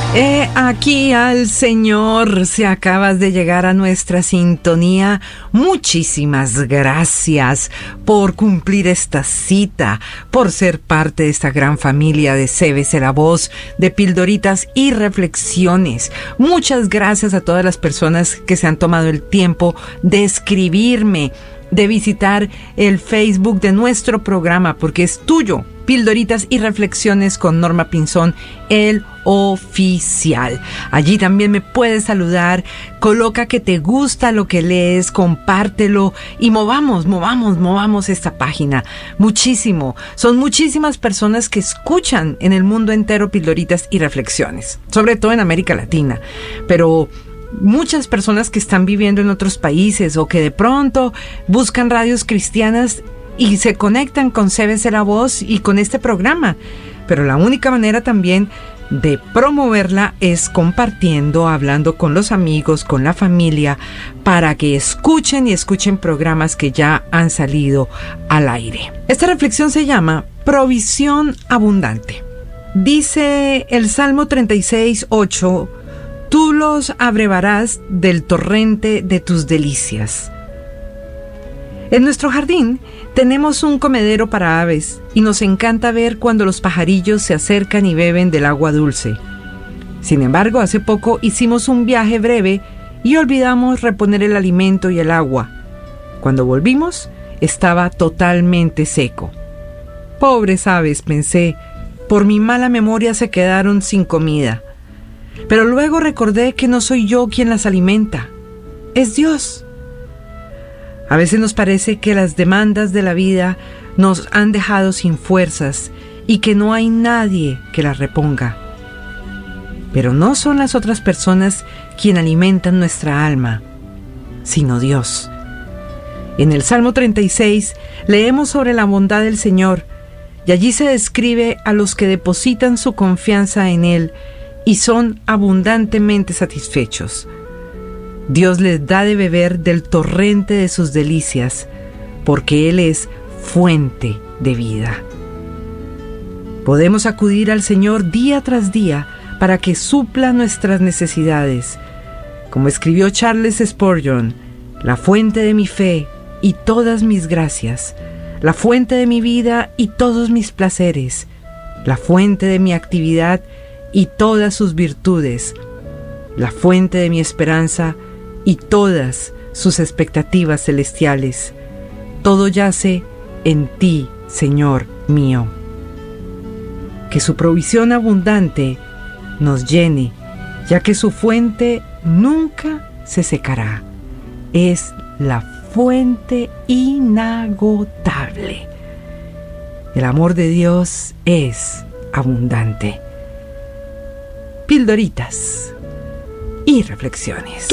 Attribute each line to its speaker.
Speaker 1: Aquí al Señor, si acabas de llegar a nuestra sintonía, muchísimas gracias por cumplir esta cita, por ser parte de esta gran familia de CBC La Voz, de Pildoritas y Reflexiones. Muchas gracias a todas las personas que se han tomado el tiempo de escribirme, de visitar el Facebook de nuestro programa, porque es tuyo. Pildoritas y Reflexiones con Norma Pinzón, el oficial. Allí también me puedes saludar, coloca que te gusta lo que lees, compártelo y movamos esta página. Muchísimo. Son muchísimas personas que escuchan en el mundo entero Pildoritas y Reflexiones, sobre todo en América Latina, pero muchas personas que están viviendo en otros países o que de pronto buscan radios cristianas y se conectan con CBC La Voz y con este programa. Pero la única manera también de promoverla es compartiendo, hablando con los amigos, con la familia, para que escuchen programas que ya han salido al aire. Esta reflexión se llama Provisión Abundante. Dice el Salmo 36:8: tú los abrevarás del torrente de tus delicias. En nuestro jardín tenemos un comedero para aves y nos encanta ver cuando los pajarillos se acercan y beben del agua dulce. Sin embargo, hace poco hicimos un viaje breve y olvidamos reponer el alimento y el agua. Cuando volvimos, estaba totalmente seco. Pobres aves, pensé, por mi mala memoria se quedaron sin comida. Pero luego recordé que no soy yo quien las alimenta, es Dios. A veces nos parece que las demandas de la vida nos han dejado sin fuerzas y que no hay nadie que las reponga. Pero no son las otras personas quien alimentan nuestra alma, sino Dios. En el Salmo 36 leemos sobre la bondad del Señor y allí se describe a los que depositan su confianza en Él y son abundantemente satisfechos. Dios les da de beber del torrente de sus delicias, porque Él es fuente de vida. Podemos acudir al Señor día tras día para que supla nuestras necesidades. Como escribió Charles Spurgeon, la fuente de mi fe y todas mis gracias, la fuente de mi vida y todos mis placeres, la fuente de mi actividad y todas sus virtudes, la fuente de mi esperanza y todas sus expectativas celestiales. Todo yace en ti, Señor mío. Que su provisión abundante nos llene, ya que su fuente nunca se secará. Es la fuente inagotable. El amor de Dios es abundante. Pildoritas y Reflexiones.